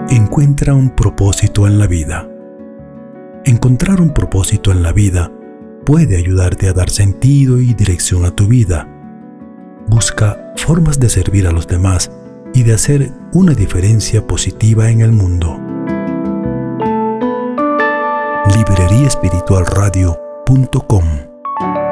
Encuentra un propósito en la vida. Encontrar un propósito en la vida puede ayudarte a dar sentido y dirección a tu vida. Busca formas de servir a los demás y de hacer una diferencia positiva en el mundo. libreriaespiritualradio.com